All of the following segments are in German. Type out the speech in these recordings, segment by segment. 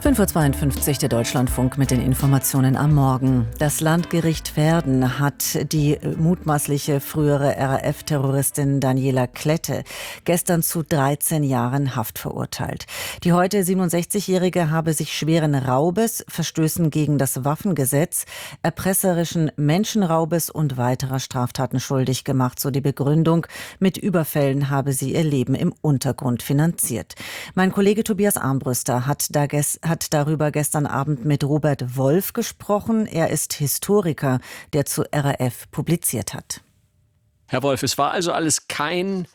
5:52 Uhr, der Deutschlandfunk mit den Informationen am Morgen. Das Landgericht Verden hat die mutmaßliche frühere RAF-Terroristin Daniela Klette gestern zu 13 Jahren Haft verurteilt. Die heute 67-Jährige habe sich schweren Raubes, Verstößen gegen das Waffengesetz, erpresserischen Menschenraubes und weiterer Straftaten schuldig gemacht, so die Begründung. Mit Überfällen habe sie ihr Leben im Untergrund finanziert. Mein Kollege Tobias Armbruster hat darüber gestern Abend mit Robert Wolf gesprochen. Er ist Historiker, der zu RAF publiziert hat. Herr Wolf, es war also alles kein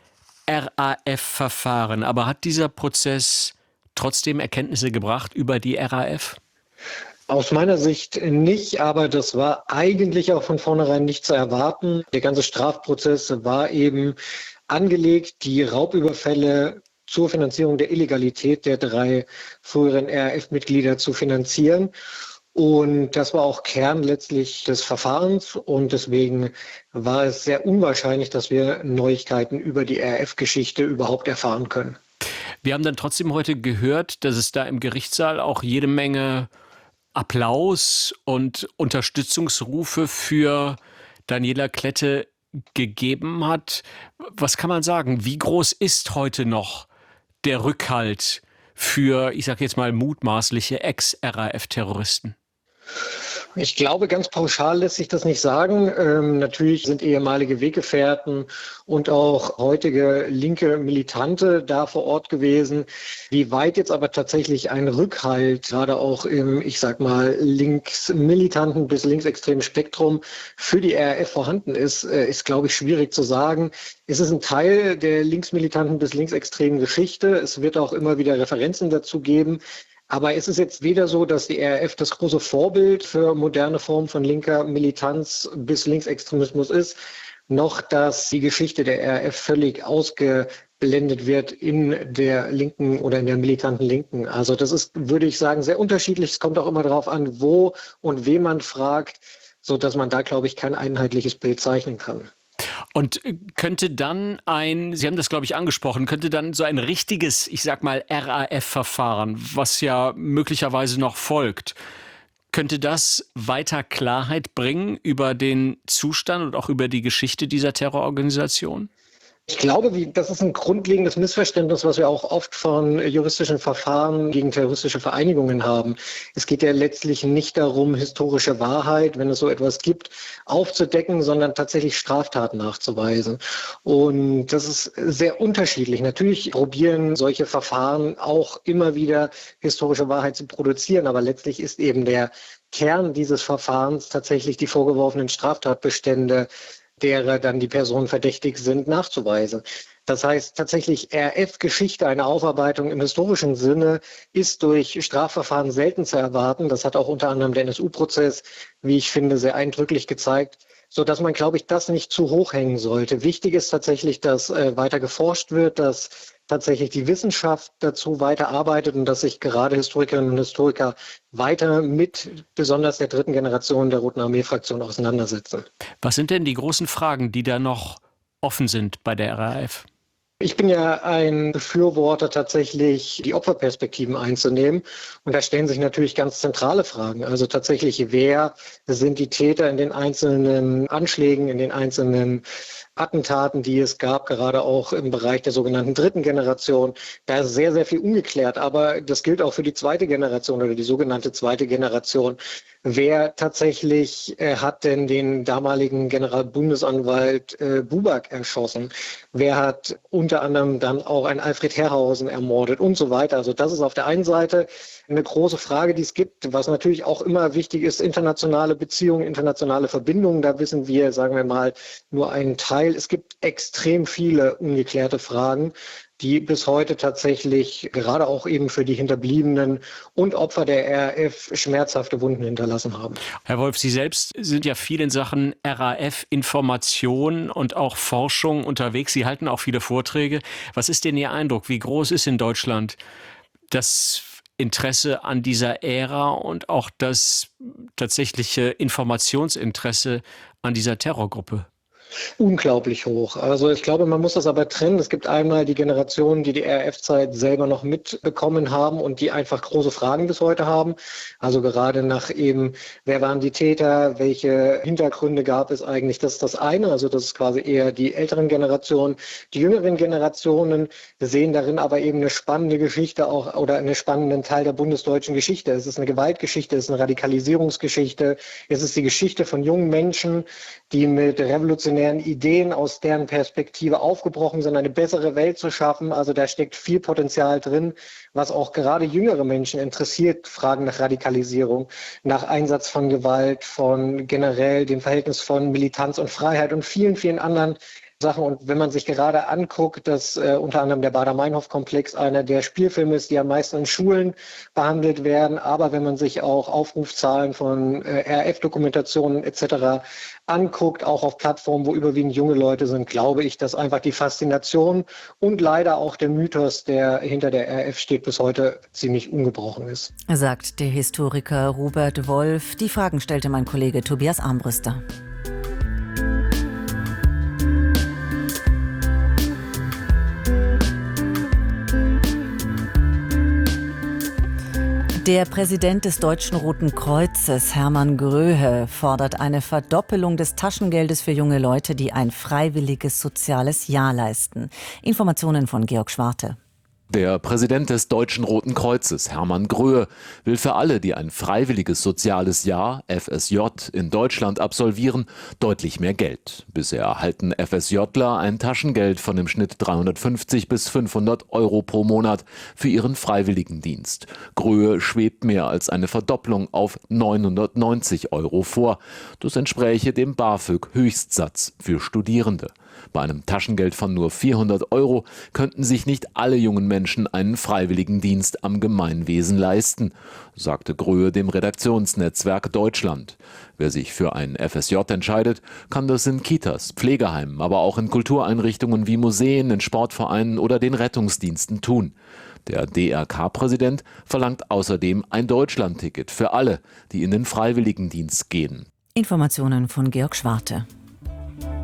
RAF-Verfahren, aber hat dieser Prozess trotzdem Erkenntnisse gebracht über die RAF? Aus meiner Sicht nicht, aber das war eigentlich auch von vornherein nicht zu erwarten. Der ganze Strafprozess war eben angelegt, die Raubüberfälle zur Finanzierung der Illegalität der 3 früheren RAF-Mitglieder zu finanzieren. Und das war auch Kern letztlich des Verfahrens. Und deswegen war es sehr unwahrscheinlich, dass wir Neuigkeiten über die RAF-Geschichte überhaupt erfahren können. Wir haben dann trotzdem heute gehört, dass es da im Gerichtssaal auch jede Menge Applaus und Unterstützungsrufe für Daniela Klette gegeben hat. Was kann man sagen? Wie groß ist heute noch der Rückhalt für, ich sage jetzt mal, mutmaßliche Ex-RAF-Terroristen? Ich glaube, ganz pauschal lässt sich das nicht sagen. Natürlich sind ehemalige Weggefährten und auch heutige linke Militante da vor Ort gewesen. Wie weit jetzt aber tatsächlich ein Rückhalt, gerade auch im, ich sag mal, linksmilitanten bis linksextremen Spektrum für die RAF vorhanden ist, ist, glaube ich, schwierig zu sagen. Es ist ein Teil der linksmilitanten bis linksextremen Geschichte. Es wird auch immer wieder Referenzen dazu geben. Aber es ist jetzt weder so, dass die RAF das große Vorbild für moderne Formen von linker Militanz bis Linksextremismus ist, noch dass die Geschichte der RAF völlig ausgeblendet wird in der linken oder in der militanten Linken. Also das ist, würde ich sagen, sehr unterschiedlich. Es kommt auch immer darauf an, wo und wen man fragt, so dass man da, glaube ich, kein einheitliches Bild zeichnen kann. Und könnte dann Sie haben das, glaube ich, angesprochen, könnte dann so ein richtiges, ich sag mal, RAF-Verfahren, was ja möglicherweise noch folgt, könnte das weiter Klarheit bringen über den Zustand und auch über die Geschichte dieser Terrororganisation? Ich glaube, das ist ein grundlegendes Missverständnis, was wir auch oft von juristischen Verfahren gegen terroristische Vereinigungen haben. Es geht ja letztlich nicht darum, historische Wahrheit, wenn es so etwas gibt, aufzudecken, sondern tatsächlich Straftaten nachzuweisen. Und das ist sehr unterschiedlich. Natürlich probieren solche Verfahren auch immer wieder historische Wahrheit zu produzieren, aber letztlich ist eben der Kern dieses Verfahrens tatsächlich die vorgeworfenen Straftatbestände, derer dann die Personen verdächtig sind, nachzuweisen. Das heißt tatsächlich RAF-Geschichte, eine Aufarbeitung im historischen Sinne, ist durch Strafverfahren selten zu erwarten. Das hat auch unter anderem der NSU-Prozess, wie ich finde, sehr eindrücklich gezeigt, so dass man, glaube ich, das nicht zu hoch hängen sollte. Wichtig ist tatsächlich, dass weiter geforscht wird, dass tatsächlich die Wissenschaft dazu weiterarbeitet und dass sich gerade Historikerinnen und Historiker weiter mit besonders der 3. Generation der Roten Armee-Fraktion auseinandersetzen. Was sind denn die großen Fragen, die da noch offen sind bei der RAF? Ich bin ja ein Befürworter, tatsächlich die Opferperspektiven einzunehmen. Und da stellen sich natürlich ganz zentrale Fragen. Also tatsächlich, wer sind die Täter in den einzelnen Anschlägen, in den einzelnen Attentaten, die es gab, gerade auch im Bereich der sogenannten 3. Generation. Da ist sehr, sehr viel ungeklärt. Aber das gilt auch für die 2. Generation oder die sogenannte 2. Generation. Wer tatsächlich hat denn den damaligen Generalbundesanwalt Buback erschossen? Wer hat unter anderem dann auch einen Alfred Herrhausen ermordet und so weiter? Also das ist auf der einen Seite eine große Frage, die es gibt. Was natürlich auch immer wichtig ist, internationale Beziehungen, internationale Verbindungen. Da wissen wir, sagen wir mal, nur einen Teil. Es gibt extrem viele ungeklärte Fragen, die bis heute tatsächlich gerade auch eben für die Hinterbliebenen und Opfer der RAF schmerzhafte Wunden hinterlassen haben. Herr Wolf, Sie selbst sind ja viel in Sachen RAF-Information und auch Forschung unterwegs. Sie halten auch viele Vorträge. Was ist denn Ihr Eindruck? Wie groß ist in Deutschland das Interesse an dieser Ära und auch das tatsächliche Informationsinteresse an dieser Terrorgruppe? Unglaublich hoch. Also ich glaube, man muss das aber trennen. Es gibt einmal die Generationen, die RAF-Zeit selber noch mitbekommen haben und die einfach große Fragen bis heute haben. Also gerade nach eben, wer waren die Täter, welche Hintergründe gab es eigentlich, das ist das eine. Also das ist quasi eher die älteren Generationen. Die jüngeren Generationen sehen darin aber eben eine spannende Geschichte auch oder einen spannenden Teil der bundesdeutschen Geschichte. Es ist eine Gewaltgeschichte, es ist eine Radikalisierungsgeschichte, es ist die Geschichte von jungen Menschen, die mit revolutionären Ideen aus deren Perspektive aufgebrochen sind, eine bessere Welt zu schaffen. Also da steckt viel Potenzial drin, was auch gerade jüngere Menschen interessiert, Fragen nach Radikalisierung, nach Einsatz von Gewalt, von generell dem Verhältnis von Militanz und Freiheit und vielen, vielen anderen Sachen. Und wenn man sich gerade anguckt, dass unter anderem der Baader-Meinhof-Komplex einer der Spielfilme ist, die am meisten in Schulen behandelt werden, aber wenn man sich auch Aufrufzahlen von RAF-Dokumentationen etc. anguckt, auch auf Plattformen, wo überwiegend junge Leute sind, glaube ich, dass einfach die Faszination und leider auch der Mythos, der hinter der RAF steht, bis heute ziemlich ungebrochen ist. Sagt der Historiker Robert Wolf. Die Fragen stellte mein Kollege Tobias Armbruster. Der Präsident des Deutschen Roten Kreuzes, Hermann Gröhe, fordert eine Verdoppelung des Taschengeldes für junge Leute, die ein freiwilliges soziales Jahr leisten. Informationen von Georg Schwarte. Der Präsident des Deutschen Roten Kreuzes, Hermann Gröhe, will für alle, die ein freiwilliges soziales Jahr, FSJ, in Deutschland absolvieren, deutlich mehr Geld. Bisher erhalten FSJler ein Taschengeld von im Schnitt 350 bis 500 Euro pro Monat für ihren Freiwilligendienst. Gröhe schwebt mehr als eine Verdopplung auf 990 Euro vor. Das entspräche dem BAföG-Höchstsatz für Studierende. Bei einem Taschengeld von nur 400 Euro könnten sich nicht alle jungen Menschen einen Freiwilligendienst am Gemeinwesen leisten, sagte Gröhe dem Redaktionsnetzwerk Deutschland. Wer sich für ein FSJ entscheidet, kann das in Kitas, Pflegeheimen, aber auch in Kultureinrichtungen wie Museen, in Sportvereinen oder den Rettungsdiensten tun. Der DRK-Präsident verlangt außerdem ein Deutschlandticket für alle, die in den Freiwilligendienst gehen. Informationen von Georg Schwarte.